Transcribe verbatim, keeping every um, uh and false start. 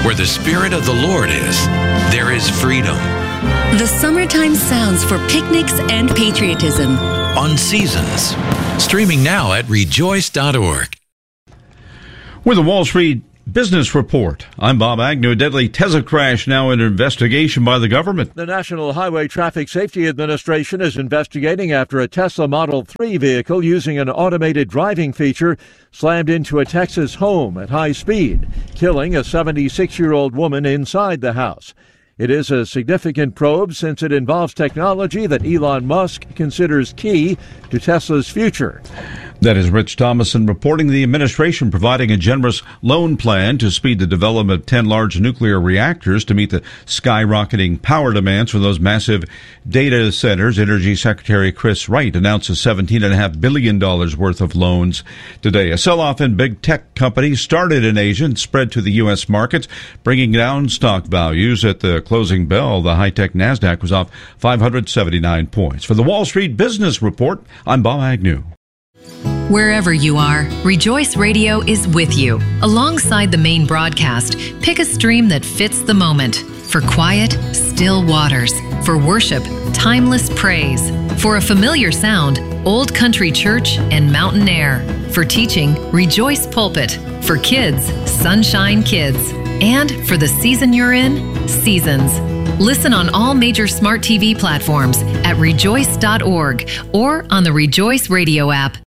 Where the Spirit of the Lord is, there is freedom. The summertime sounds for picnics and patriotism. On Seasons. Streaming now at rejoice dot org. With the Wall Street Business Report, I'm Bob Agnew. A deadly Tesla crash now under investigation by the government. The National Highway Traffic Safety Administration is investigating after a Tesla Model three vehicle using an automated driving feature slammed into a Texas home at high speed, killing a seventy-six-year-old woman inside the house. It is a significant probe since it involves technology that Elon Musk considers key to Tesla's future. That is Rich Thomason reporting the administration providing a generous loan plan to speed the development of ten large nuclear reactors to meet the skyrocketing power demands for those massive data centers. Energy Secretary Chris Wright announces seventeen point five billion dollars worth of loans today. A sell-off in big tech companies started in Asia and spread to the U S markets, bringing down stock values. At the closing bell, the high-tech NASDAQ was off five hundred seventy-nine points. For the Wall Street Business Report, I'm Bob Agnew. Wherever you are, Rejoice Radio is with you. Alongside the main broadcast, pick a stream that fits the moment. For quiet, still waters. For worship, timeless praise. For a familiar sound, Old Country Church and Mountain Air. For teaching, Rejoice Pulpit. For kids, Sunshine Kids. And for the season you're in, Seasons. Listen on all major smart T V platforms at rejoice dot org or on the Rejoice Radio app.